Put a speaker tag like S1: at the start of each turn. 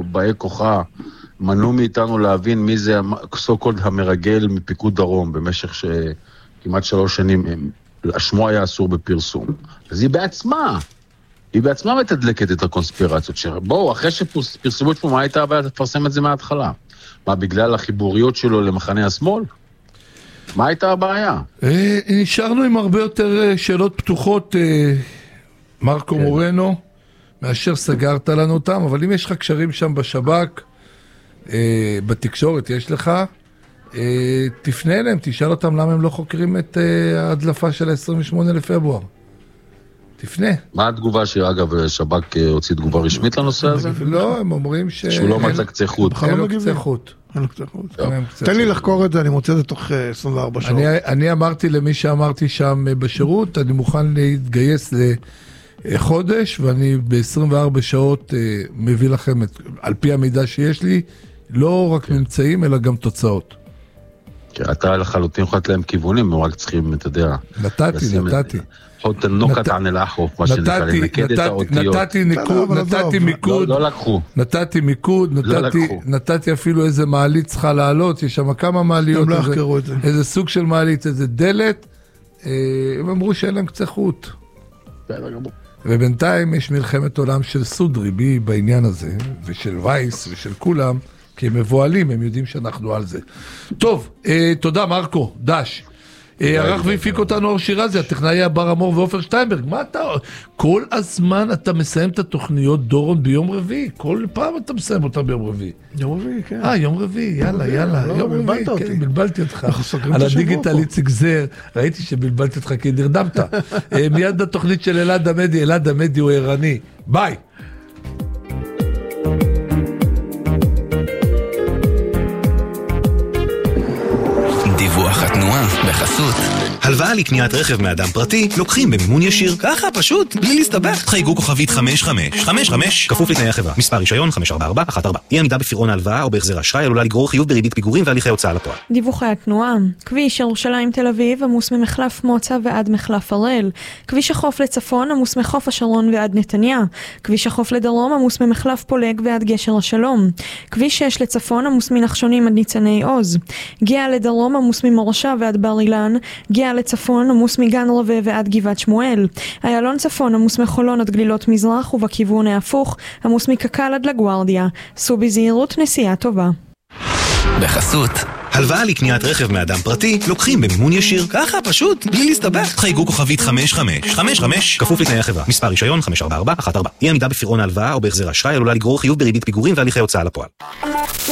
S1: באי כוחה מנעו מאיתנו להבין מי זה סו-קולד המרגל מפיקוד דרום במשך כמעט 3 שנים, השמו היה אסור בפרסום. אז היא בעצמה מתדלקת את הקונספירציות שלה. בואו, אחרי שפרסמו את פה, מה הייתה הבעיה לפרסם את זה מההתחלה? מה, בגלל החיבוריות שלו למחנה השמאל? מה הייתה הבעיה?
S2: נשארנו עם הרבה יותר שאלות פתוחות, מרקו מורנו, מאשר סגרת לנו אותם, אבל אם יש לך קשרים שם בשב"כ, בתקשורת יש לך, תפנה אליהם, תשאל אותם למה הם לא חוקרים את ההדלפה של ה-28 לפברואר. תפנה.
S1: מה התגובה שאגב שב"כ הוציא תגובה רשמית לנושא הזה?
S2: לא, הם אומרים
S1: שהוא לא מצא קצה חוט.
S2: אין לו קצה חוט.
S3: תן לי לחקור את זה, אני מוצא את זה תוך 24 שעות.
S2: אני אמרתי למי שאמרתי שם בשירות, אני מוכן להתגייס לחודש, ואני ב-24 שעות מביא לכם, על פי המידע שיש לי, לא רק ממצאים, אלא גם תוצאות.
S1: אתה לחלוטין יכולת להם כיוונים, הם רק צריכים, אתה יודע.
S2: נתתי.
S1: עוד נוקת ען אל אחרוף, מה שנקרא, לנקד את האותיות.
S2: נתתי מיקוד.
S1: לא לקחו.
S2: נתתי מיקוד, נתתי אפילו איזה מעלית צריכה לעלות, יש שם כמה מעליות.
S3: הם לא יחקרו את זה.
S2: איזה סוג של מעלית, איזה דלת. הם אמרו שאין להם קצה חוט. ובינתיים יש מלחמת עולם של סודרי בי בעניין הזה, ושל וייס ושל כולם, כי הם מבועלים, הם יודעים שאנחנו על זה. טוב, תודה מרקו, דש. ערך והפיק אותנו אור שירזי, הטכנאי בר אמור ואופר שטיינברג. מה אתה... כל הזמן אתה מסיים את התוכניות דורון ביום רביעי. כל פעם אתה מסיים אותה ביום רביעי.
S3: יום רביעי, כן.
S2: יום רביעי, יאללה. יום רביעי, כן, בלבלתי אותך. על הדיגיטל איציק זר, ראיתי שבלבלתי אותך כי נרדמת. מיד התוכנית של אלעד עמדי, אלעד עמדי הוא ערני. ביי.
S4: דיווח התנועה בחסות. הלוואה לקניית רכב מאדם פרטי לוקחים במימון ישיר, ככה פשוט, בלי להסתבך. חייגו כוכבית 5555, כפוף לתנאי החברה. מספר רישיון 54414. אי עמידה בפירעון ההלוואה או בהחזר אשראי עלולה לגרור חיוב בריבית פיגורים והליכי הוצאה לפועל.
S5: דיווחי התנועה. כביש ירושלים תל אביב עמוס ממחלף מוצא ועד מחלף הראל. כביש החוף לצפון עמוס מחוף השרון ועד נתניה. כביש החוף לדרום עמוס ממחלף פולג ועד גשר השלום. כביש 6 לצפון עמוס מנחשונים עד ניצני עוז. גאה לדרום עמוס ממורשה ועד בר אילן. גאה לצפון עמוס מגן רווה ועד גבעת שמואל. איילון צפון עמוס מחולון עד גלילות מזרח ובכיוון ההפוך עמוס מקקל עד לגוארדיה. סעו בזהירות, נסיעה טובה.
S4: בחסות. הלוואה לקניית רכב מאדם פרטי לוקחים במימון ישיר, ככה פשוט, בלי להסתבך. חייגו כוכבית 5555, כפוף לתנאי החברה. מספר רישיון 54414. אי עמידה בפירעון ההלוואה או בהחזר אשראי עלולה לגרור חיוב בריבית פיגורים והליכי הוצאה לפועל.